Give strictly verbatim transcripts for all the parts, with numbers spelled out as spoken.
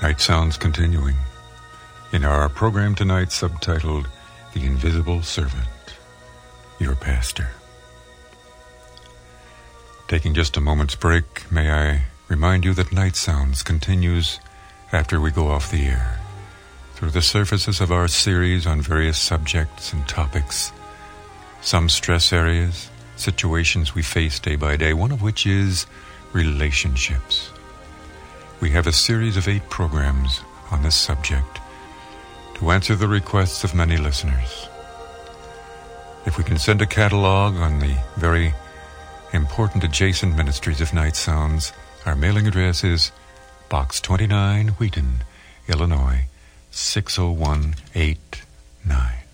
Night Sounds continuing in our program tonight subtitled The Invisible Servant, Your Pastor. Taking just a moment's break, may I remind you that Night Sounds continues after we go off the air through the surfaces of our series on various subjects and topics, some stress areas, situations we face day by day, one of which is relationships. We have a series of eight programs on this subject to answer the requests of many listeners. If we can send a catalog on the very important adjacent ministries of Night Sounds, our mailing address is Box twenty-nine, Wheaton, Illinois, six oh one eight nine.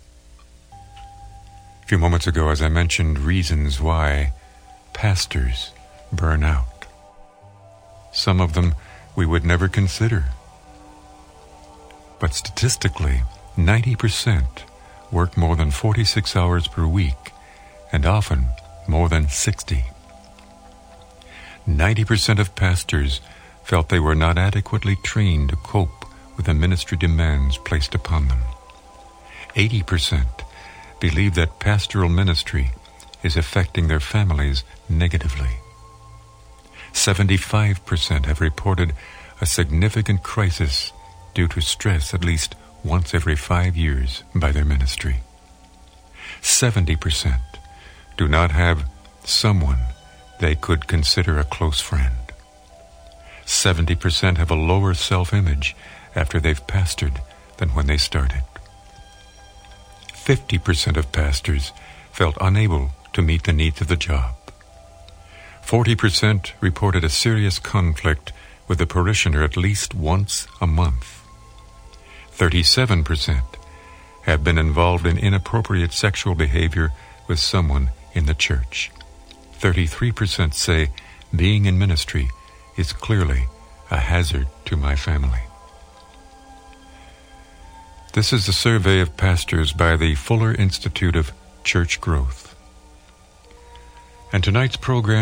A few moments ago, as I mentioned, reasons why pastors burn out. Some of them we would never consider. But statistically, ninety percent work more than forty-six hours per week, and often more than sixty. ninety percent of pastors felt they were not adequately trained to cope with the ministry demands placed upon them. eighty percent believe that pastoral ministry is affecting their families negatively. seventy-five percent have reported a significant crisis due to stress at least once every five years by their ministry. seventy percent do not have someone they could consider a close friend. seventy percent have a lower self-image after they've pastored than when they started. fifty percent of pastors felt unable to meet the needs of the job. forty percent reported a serious conflict with a parishioner at least once a month. thirty-seven percent have been involved in inappropriate sexual behavior with someone in the church. thirty-three percent say being in ministry is clearly a hazard to my family. This is the survey of pastors by the Fuller Institute of Church Growth. And tonight's program